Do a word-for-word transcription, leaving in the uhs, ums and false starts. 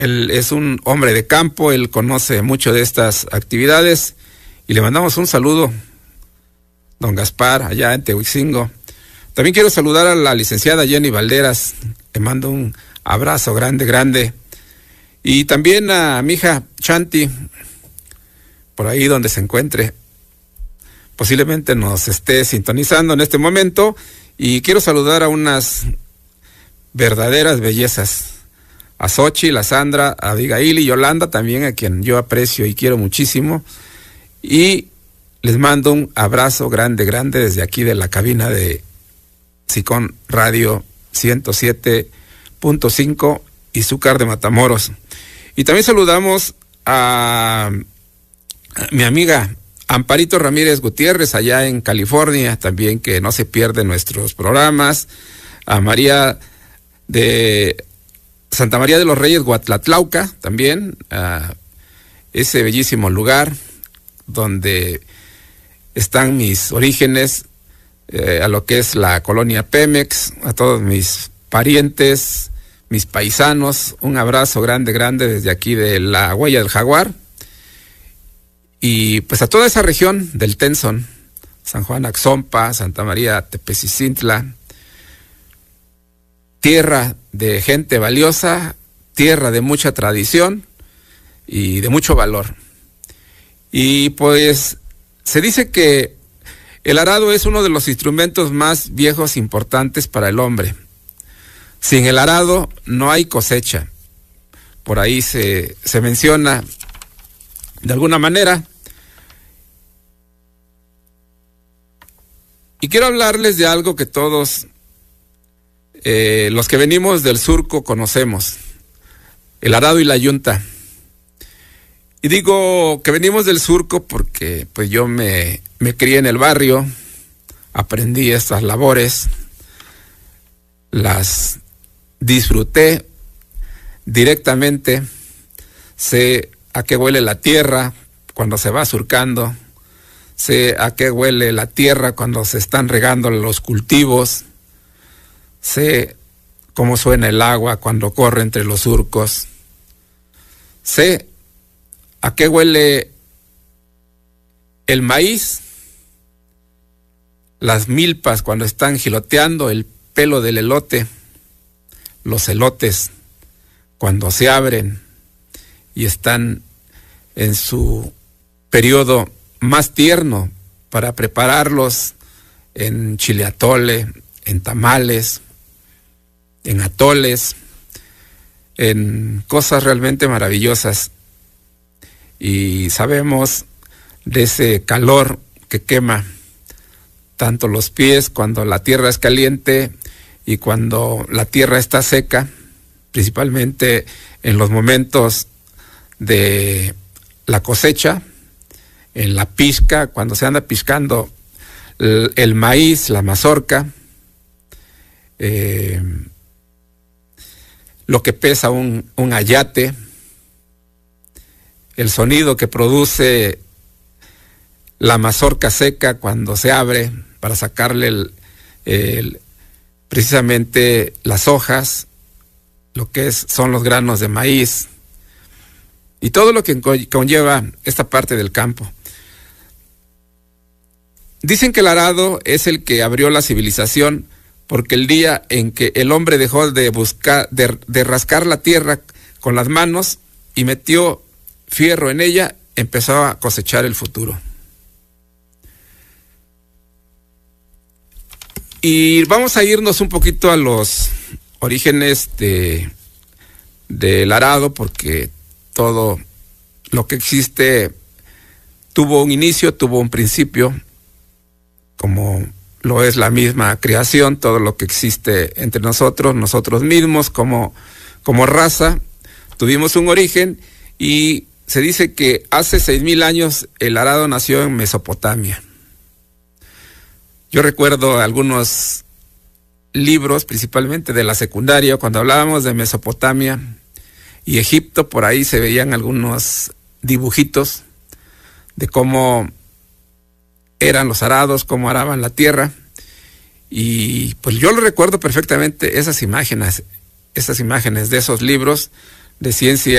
Él es un hombre de campo, él conoce mucho de estas actividades y le mandamos un saludo, don Gaspar, allá en Tehuicingo. También quiero saludar a la licenciada Jenny Valderas, le mando un abrazo grande, grande. Y también a mi hija Chanti, por ahí donde se encuentre, posiblemente nos esté sintonizando en este momento. Y quiero saludar a unas verdaderas bellezas, a Xochitl, a Sandra, a Abigail y Yolanda, también a quien yo aprecio y quiero muchísimo. Y les mando un abrazo grande, grande desde aquí de la cabina de Sicón Radio ciento siete punto cinco Izúcar de Matamoros. Y también saludamos a, a mi amiga Amparito Ramírez Gutiérrez, allá en California, también que no se pierde nuestros programas. A María de Santa María de los Reyes, Guatlatlauca, también, a ese bellísimo lugar donde están mis orígenes, eh, a lo que es la colonia Pemex, a todos mis parientes, mis paisanos, un abrazo grande, grande desde aquí de la Huella del Jaguar, y pues a toda esa región del Tenzon, San Juan Axompa, Santa María Tepecicintla, tierra de gente valiosa, tierra de mucha tradición y de mucho valor. Y pues se dice que el arado es uno de los instrumentos más viejos e importantes para el hombre. Sin el arado no hay cosecha. Por ahí se, se menciona de alguna manera. Y quiero hablarles de algo que todos Eh, los que venimos del surco conocemos, el arado y la yunta. Y digo que venimos del surco porque pues yo me, me crié en el barrio, aprendí estas labores, las disfruté directamente, sé a qué huele la tierra cuando se va surcando, sé a qué huele la tierra cuando se están regando los cultivos, sé cómo suena el agua cuando corre entre los surcos. Sé a qué huele el maíz, las milpas cuando están giloteando, el pelo del elote, los elotes cuando se abren y están en su periodo más tierno para prepararlos en chile atole, en tamales, en atoles, en cosas realmente maravillosas. Y sabemos de ese calor que quema tanto los pies cuando la tierra es caliente y cuando la tierra está seca, principalmente en los momentos de la cosecha, en la pizca, cuando se anda piscando el, el maíz, la mazorca, eh, lo que pesa un, un ayate, el sonido que produce la mazorca seca cuando se abre para sacarle el, el, precisamente las hojas, lo que es, son los granos de maíz y todo lo que conlleva esta parte del campo. Dicen que el arado es el que abrió la civilización, porque el día en que el hombre dejó de buscar, de, de rascar la tierra con las manos y metió fierro en ella, empezó a cosechar el futuro. Y vamos a irnos un poquito a los orígenes de del arado, porque todo lo que existe tuvo un inicio, tuvo un principio, como lo es la misma creación, todo lo que existe entre nosotros, nosotros mismos como, como raza, tuvimos un origen, y se dice que hace seis mil años el arado nació en Mesopotamia. Yo recuerdo algunos libros, principalmente de la secundaria, cuando hablábamos de Mesopotamia y Egipto, por ahí se veían algunos dibujitos de cómo eran los arados, cómo araban la tierra, y pues yo lo recuerdo perfectamente, esas imágenes, esas imágenes de esos libros de ciencia